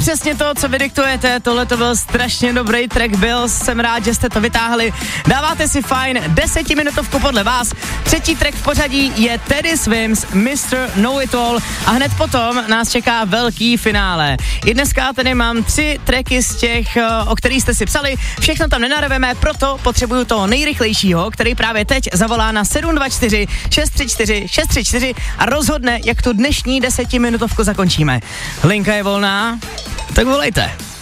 přesně to, co vy diktujete, tohle to byl strašně dobrý track, jsem rád, že jste to vytáhli. Dáváte si fajn 10minutovku podle vás. Třetí track v pořadí je Teddy Swims, Mr. Know It All a hned potom nás čeká velký finále. I dneska tady mám 3 tracky z těch, o kterých jste si psali, všechno tam nenarveme, proto potřebuju toho nejrychlejšího, který právě teď zavolá na 724 634 634 a rozhodne, jak tu dnešní 10minutovku zakončíme. Linka je volná, tak volejte.